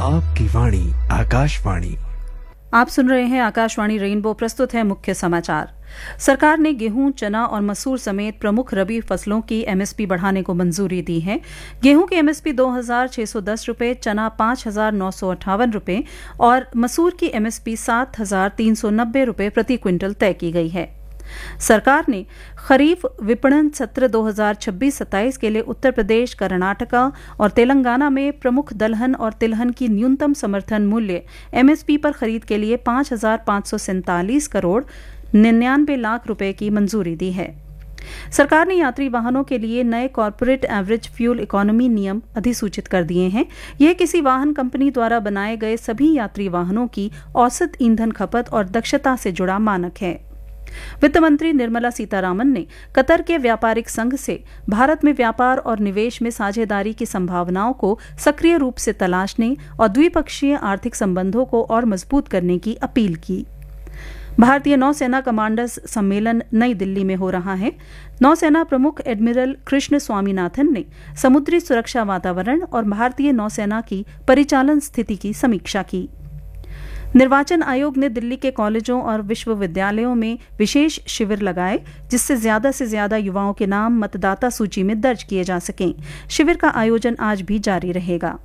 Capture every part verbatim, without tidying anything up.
आपकी वाणी आकाशवाणी। आप सुन रहे हैं आकाशवाणी रेनबो। प्रस्तुत है मुख्य समाचार। सरकार ने गेहूं, चना और मसूर समेत प्रमुख रबी फसलों की एमएसपी बढ़ाने को मंजूरी दी है। गेहूं की एमएसपी दो हजार छह सौ दस रुपये, चना पाँच हजार नौ सौ अट्ठावन रुपये और मसूर की एमएसपी सात हजार तीन सौ नब्बे रुपये प्रति क्विंटल तय की गई है। सरकार ने खरीफ विपणन सत्र दो हजार छब्बीस सत्ताईस के लिए उत्तर प्रदेश, कर्नाटका और तेलंगाना में प्रमुख दलहन और तिलहन की न्यूनतम समर्थन मूल्य एमएसपी पर खरीद के लिए पाँच हजार पाँच सौ सैंतालीस करोड़ निन्यानवे लाख रुपए की मंजूरी दी है। सरकार ने यात्री वाहनों के लिए नए कॉर्पोरेट एवरेज फ्यूल इकोनॉमी नियम अधिसूचित कर दिए हैं। यह किसी वाहन कंपनी द्वारा बनाए गए सभी यात्री वाहनों की औसत ईंधन खपत और दक्षता से जुड़ा मानक है। वित्त मंत्री निर्मला सीतारामन ने कतर के व्यापारिक संघ से भारत में व्यापार और निवेश में साझेदारी की संभावनाओं को सक्रिय रूप से तलाशने और द्विपक्षीय आर्थिक संबंधों को और मजबूत करने की अपील की। भारतीय नौसेना कमांडर्स सम्मेलन नई दिल्ली में हो रहा है। नौसेना प्रमुख एडमिरल कृष्ण स्वामीनाथन ने समुद्री सुरक्षा वातावरण और भारतीय नौसेना की परिचालन स्थिति की समीक्षा की। निर्वाचन आयोग ने दिल्ली के कॉलेजों और विश्वविद्यालयों में विशेष शिविर लगाए, जिससे ज्यादा से ज्यादा युवाओं के नाम मतदाता सूची में दर्ज किए जा सकें। शिविर का आयोजन आज भी जारी रहेगा।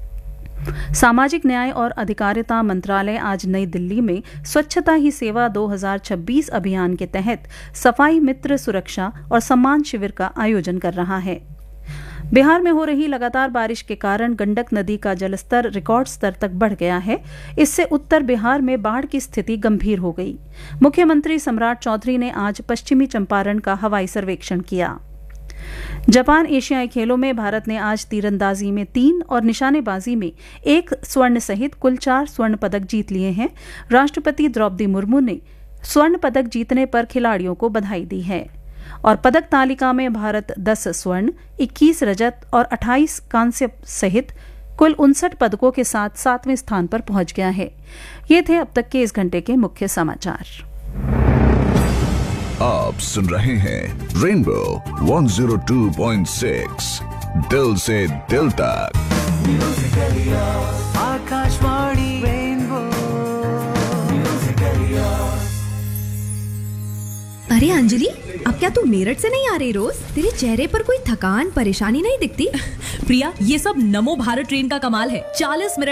सामाजिक न्याय और अधिकारिता मंत्रालय आज नई दिल्ली में स्वच्छता ही सेवा दो हजार छब्बीस अभियान के तहत सफाई मित्र सुरक्षा और सम्मान शिविर का आयोजन कर रहा है। बिहार में हो रही लगातार बारिश के कारण गंडक नदी का जलस्तर रिकॉर्ड स्तर तक बढ़ गया है। इससे उत्तर बिहार में बाढ़ की स्थिति गंभीर हो गई। मुख्यमंत्री सम्राट चौधरी ने आज पश्चिमी चंपारण का हवाई सर्वेक्षण किया। जापान एशियाई खेलों में भारत ने आज तीरंदाजी में तीन और निशानेबाजी में एक स्वर्ण सहित कुल चार स्वर्ण पदक जीत लिए हैं। राष्ट्रपति द्रौपदी मुर्मू ने स्वर्ण पदक जीतने पर खिलाड़ियों को बधाई दी है और पदक तालिका में भारत दस स्वर्ण, इक्कीस रजत और अट्ठाईस कांस्य सहित कुल उनसठ पदकों के साथ सातवें स्थान पर पहुंच गया है। ये थे अब तक के इस घंटे के मुख्य समाचार। आप सुन रहे हैं रेनबो एक सौ दो पॉइंट छह, दिल से दिल तक। आकाशवाणी रेनबो। अरे अंजलि, अब क्या तू मेरठ से नहीं आ रही रोज? तेरे चेहरे पर कोई थकान परेशानी नहीं दिखती? प्रिया, ये सब नमो भारत ट्रेन का कमाल है। चालीस मिनट